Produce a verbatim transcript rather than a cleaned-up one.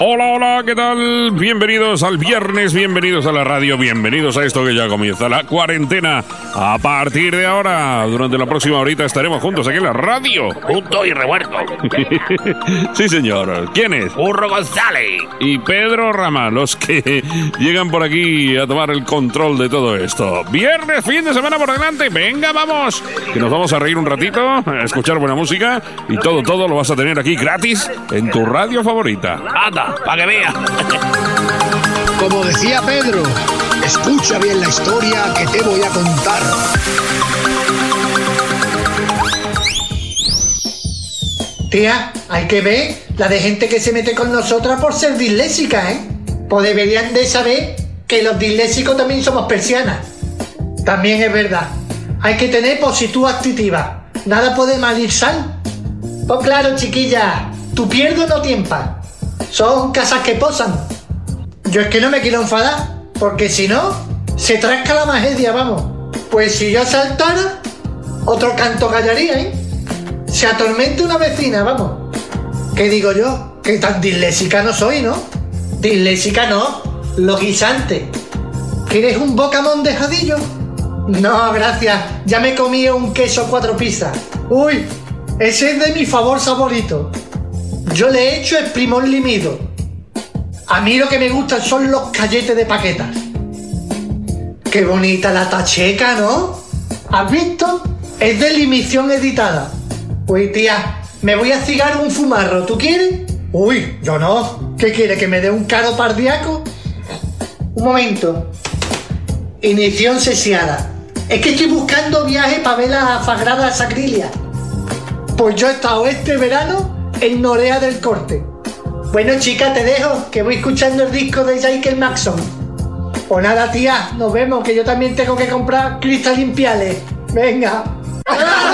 Hola, hola, ¿qué tal? Bienvenidos al viernes, bienvenidos a la radio, bienvenidos a esto que ya comienza la cuarentena. A partir de ahora, durante la próxima horita estaremos juntos aquí en la radio. Junto y revuelto. Sí, señor. ¿Quién es? Burro González. Y Pedro Rama, los que llegan por aquí a tomar el control de todo esto. Viernes, fin de semana por delante. Venga, vamos. Que nos vamos a reír un ratito, a escuchar buena música. Y todo, todo lo vas a tener aquí gratis en tu radio favorita. Anda, para que vea. Como decía Pedro, escucha bien la historia que te voy a contar. Tía, hay que ver la de gente que se mete con nosotras por ser disléxica, ¿eh? Pues deberían de saber que los disléxicos también somos persianas. También es verdad, hay que tener positud activa. Nada puede mal ir sal. Pues claro, chiquilla, tu pierdo no tiempa. Son casas que posan. Yo es que no me quiero enfadar, porque si no, se trasca la tragedia, vamos. Pues si yo saltara, otro canto callaría, ¿eh? Se atormenta una vecina, vamos. ¿Qué digo yo? Que tan disléxica no soy, ¿no? Disléxica no, loguisante. ¿Quieres un bocamón de jadillo? No, gracias, ya me comí un queso cuatro pizzas. Uy, ese es de mi favor favorito. Yo le he hecho esprimón limido. A mí lo que me gustan son los calletes de paquetas. Qué bonita la tacheca, ¿no? ¿Has visto? Es de limición editada. Uy, tía, me voy a cigar un fumarro, ¿tú quieres? Uy, yo no. ¿Qué quiere, que me dé un caro cardíaco? Un momento. Inición sesiada. Es que estoy buscando viaje para ver la Sagrada Sacrilia. Pues yo he estado este verano en Norea del Corte. Bueno, chica, te dejo, que voy escuchando el disco de Michael Jackson. Pues nada, tía, nos vemos, que yo también tengo que comprar cristales limpiales. Venga.